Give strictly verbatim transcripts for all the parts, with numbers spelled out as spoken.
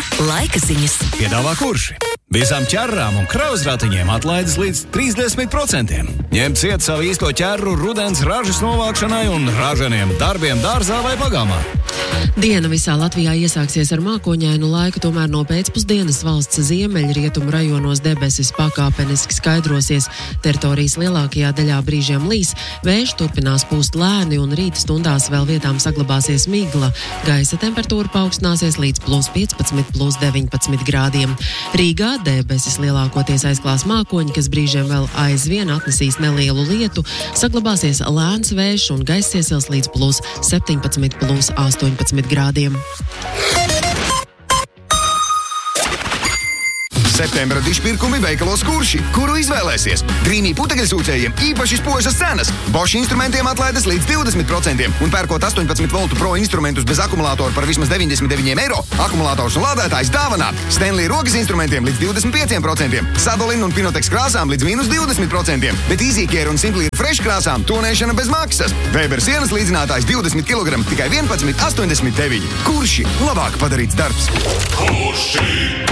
Laika ziņas. Piedāvā Kurši. Visām ķerrām un krauzratiņiem atlaides līdz trīsdesmit procentiem. Ņemt ciet savu īsto ķerru rudens ražas novākšanai un raženiem darbiem dārzā vai pagāmā. Diena visā Latvijā iesāksies ar mākoņainu laiku, tomēr no pēcpusdienas valsts ziemeļrietumu rajonos debesis pakāpeniski skaidrosies. Teritorijas lielākajā daļā brīžiem līs, vējš turpinās pūst lēni un rīta stundās vēl vietām saglabāsies migla. Gaisa temperatūra paaugstināsies līdz plus piecpadsmit, plus deviņpadsmit grādiem. Rīgā debesis lielākoties aizklās mākoņi, kas brīžiem vēl aizvien atnesīs nelielu lietu, saglabāsies lēns vējš un gaisa iesils līdz plus septiņpadsmit, plus astoņpadsmit grādiem. Septembra dišpirkumi veikalos Kurši, kuru izvēlēsies. Grīnī putekļsūcējiem īpaši spožas cenas. Bosch instrumentiem atlaides līdz divdesmit procentiem un pērkot astoņpadsmit voltu pro instrumentus bez akumulātoru par vismaz deviņdesmit deviņiem eiro, akumulators un lādētājs dāvanā. Stanley rokas instrumentiem līdz divdesmit pieciem procentiem, Sadolin un Pinotex krāsām līdz mīnus divdesmit procentiem, bet EasyCare un Simply Fresh krāsām tonēšana bez maksas. Weber sienas līdzinātājs divdesmit kilogramu tikai vienpadsmit astoņdesmit deviņi. Kurši labāk padarīts darbs. Kurši!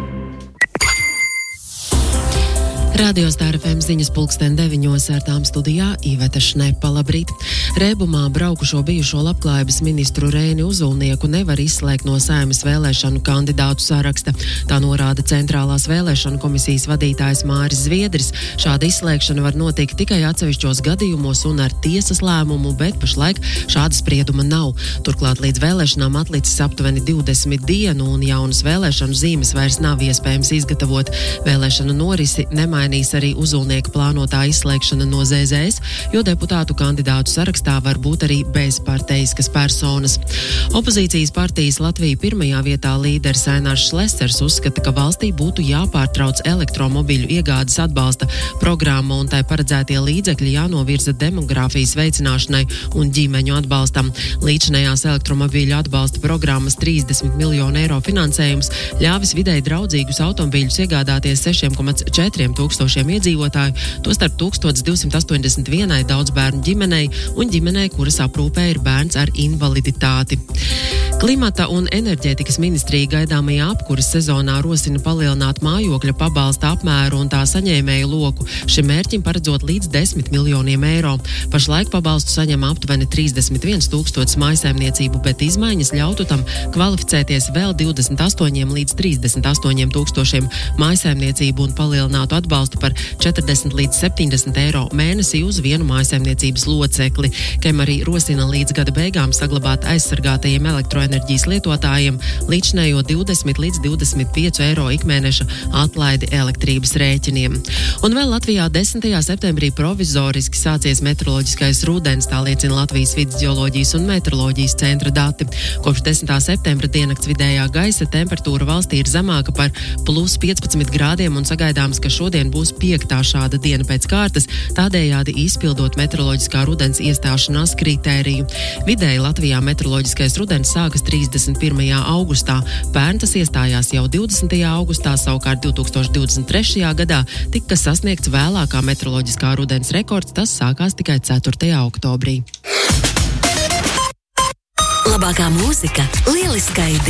Radio Star F M ziņas pulksten deviņos ar tām studijā Iveta Šnepa. Labrīt! Rēbumā braukušo bijušo labklājības ministru Reini Uzulnieku nevar izslēgt no Saeimas vēlēšanu kandidātu saraksta. Tā norāda Centrālās vēlēšanu komisijas vadītājs Māris Zviedris. Šāda izslēgšana var notikt tikai atsevišķos gadījumos un ar tiesas lēmumu, bet pašlaik šāda sprieduma nav. Turklāt līdz vēlēšanām atlicis aptuveni divdesmit dienu un jaunas vēlēšanu zīmes vairs nav iespējams izgatavot. Vēlēšanu norisi nemainīt arī Uzulnieka plānotā izslēgšana no Z Z S, jo deputātu kandidātu sarakstā var būt arī bezparteiskas personas. Opozīcijas partijas Latvija pirmajā vietā līderis Ainārs Šlesers uzskata, ka valstī būtu jāpārtrauc elektromobiļu iegādes atbalsta programma un tai paredzētie līdzekļi jānovirza demogrāfijas veicināšanai un ģimeņu atbalstam. Līdzinējās elektromobiļu atbalsta programmas trīsdesmit miljonu eiro finansējums ļāvis vidēji draudzīgus automobīļus iegādāties sešiem komats četriem tūkstošiem iedzīvotāju, tostarp tūkstoš divsimt astoņdesmit vienai daudzbērnu ģimenei un ģimenei, kuras aprūpē ir bērns ar invaliditāti. Klimata un enerģētikas ministrija gaidāmajā apkuras sezonā rosina palielināt mājokļa pabalsta apmēru un tā saņēmēju loku, šim mērķim paredzot līdz desmit miljoniem eiro. Pašlaik pabalstu saņem aptuveni trīsdesmit viens tūkstotis mājsaimniecību, bet izmaiņas ļautu tam kvalificēties vēl divdesmit astoņiem līdz trīsdesmit astoņiem tūkstošiem mājsaimniecību un palielinātu atbalstu par četrdesmit līdz septiņdesmit eiro mēnesī uz vienu mājsaimniecības locekli, kam arī rosina līdz gada beigām saglabāt aizsargātajiem elektroenerģijas lietotājiem līdzinējo divdesmit līdz divdesmit pieci eiro ikmēneša atlaidi elektrības rēķiniem. Un vēl Latvijā desmitajā septembrī provizoriski sācies meteoroloģiskais rudens, tā liecina Latvijas vides ģeoloģijas un meteoroloģijas centra dati. Kopš desmitā septembra diennakts vidējā gaisa temperatūra valstī ir zemāka par plus piecpadsmit grādiem un sagaidāms, ka šodien būs piektā šāda diena pēc kārtas, tādējādi izpildot meteoroloģiskā rudens iestāšanās kritēriju. Vidēji Latvijā meteoroloģiskais rudens sākas trīsdesmit pirmajā augustā. Pērn tas iestājās jau divdesmitajā augustā, savukārt divi tūkstoši divdesmit trešajā gadā tika sasniegts vēlākā meteoroloģiskā rudens rekords, tas sākās tikai ceturtajā oktobrī. Labākā mūzika, lieliskai